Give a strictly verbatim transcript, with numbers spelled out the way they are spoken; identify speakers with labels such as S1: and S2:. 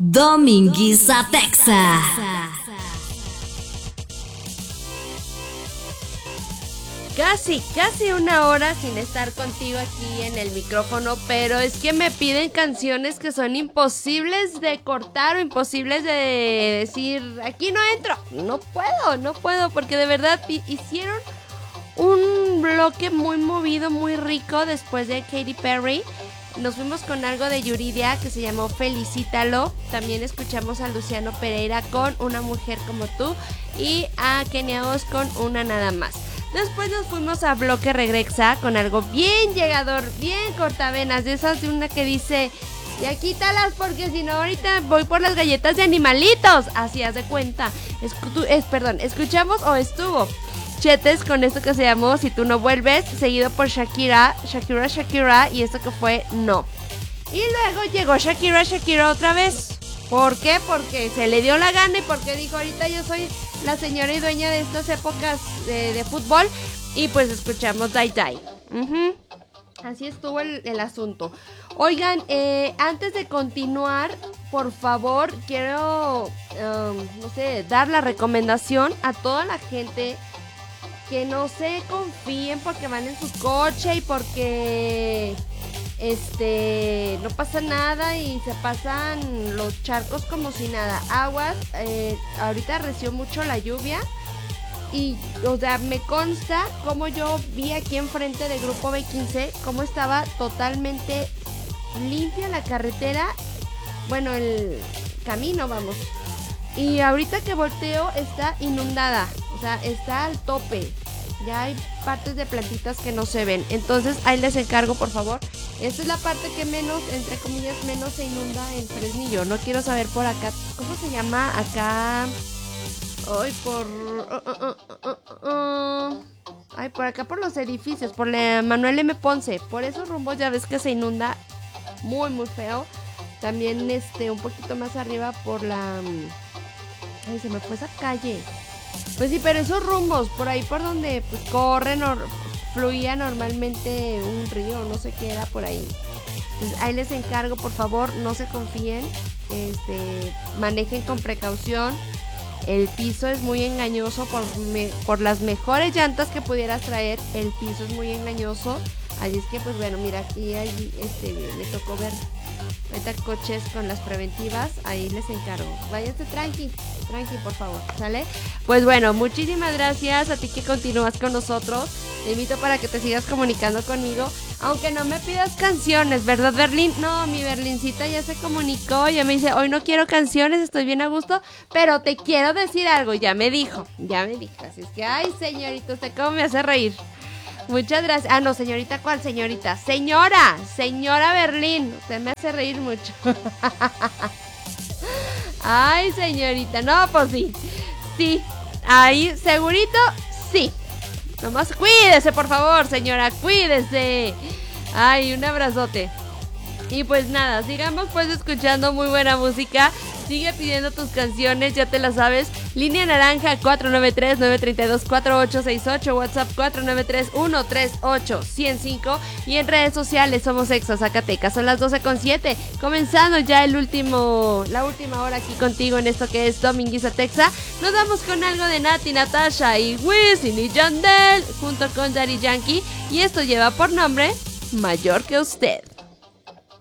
S1: Dominguiza Texas.
S2: Casi, casi una hora sin estar contigo aquí en el micrófono, pero es que me piden canciones que son imposibles de cortar o imposibles de decir, aquí no entro. No puedo, no puedo, porque de verdad hicieron un bloque muy movido, muy rico después de Katy Perry. Nos fuimos con algo de Yuridia que se llamó Felicítalo. También escuchamos a Luciano Pereira con Una Mujer Como Tú y a Kenia Oz con Una Nada Más. Después nos fuimos a Bloque Regresa con algo bien llegador, bien cortavenas, de esas de una que dice, ya quítalas porque si no ahorita voy por las galletas de animalitos. Así haz de cuenta. Escu- es, perdón, escuchamos o estuvo Chetes con esto que se llamó Si Tú No Vuelves, seguido por Shakira, Shakira, Shakira, y esto que fue No. Y luego llegó Shakira, Shakira otra vez. ¿Por qué? Porque se le dio la gana y porque dijo, ahorita yo soy la señora y dueña de estas épocas de, de fútbol. Y pues escuchamos Die Die. Uh-huh. Así estuvo el, el asunto. Oigan, eh, antes de continuar, por favor, quiero, um, no sé, dar la recomendación a toda la gente que no se confíen porque van en su coche y porque este no pasa nada y se pasan los charcos como si nada. Aguas, eh, ahorita reció mucho la lluvia y, o sea, me consta como yo vi aquí enfrente de Grupo B quince cómo estaba totalmente limpia la carretera, bueno, el camino, vamos. Y ahorita que volteo está inundada, o sea, está al tope. Ya hay partes de plantitas que no se ven. Entonces ahí les encargo, por favor. Esta es la parte que menos, entre comillas, menos se inunda en Fresnillo. No quiero saber por acá, ¿cómo se llama acá? Ay, por... Uh, uh, uh, uh, uh. Ay, por acá por los edificios, por la Manuel M. Ponce. Por esos rumbos ya ves que se inunda muy, muy feo. También este, un poquito más arriba por la... Ay, se me fue esa calle. Pues sí, pero esos rumbos, por ahí por donde pues corre, nor- fluía normalmente un río, no sé qué era por ahí. Entonces, ahí les encargo, por favor, no se confíen, este, manejen con precaución. El piso es muy engañoso, por, me, por las mejores llantas que pudieras traer, el piso es muy engañoso. Así es que, pues bueno, mira, aquí allí, este, me tocó ver ahorita coches con las preventivas, ahí les encargo. Váyanse tranqui, tranqui, por favor, ¿sale? Pues bueno, muchísimas gracias a ti que continúas con nosotros. Te invito para que te sigas comunicando conmigo, aunque no me pidas canciones, ¿verdad, Berlín? No, mi Berlincita ya se comunicó, ya me dice, hoy no quiero canciones, estoy bien a gusto, pero te quiero decir algo, ya me dijo, ya me dijo. Así es que, ay, señorita, usted cómo me hace reír. Muchas gracias. Ah, no, señorita, ¿cuál señorita? Señora, señora Berlín. Usted me hace reír mucho. Ay, señorita. No, pues sí. Sí. Ahí, segurito, sí. Nomás cuídese, por favor, señora. Cuídese. Ay, un abrazote. Y pues nada, sigamos pues escuchando muy buena música. Sigue pidiendo tus canciones, ya te las sabes. Línea naranja cuatro nueve tres, nueve tres dos, cuatro ocho seis ocho, WhatsApp cuatro nueve tres, uno tres ocho, uno cero cinco. Y en redes sociales somos Exa Zacatecas. Son las doce con siete, comenzando ya el último, la última hora aquí contigo en esto que es Dominguiza Texas. Nos vamos con algo de Nati Natasha y Wisin y Yandel junto con Daddy Yankee. Y esto lleva por nombre Mayor que Usted.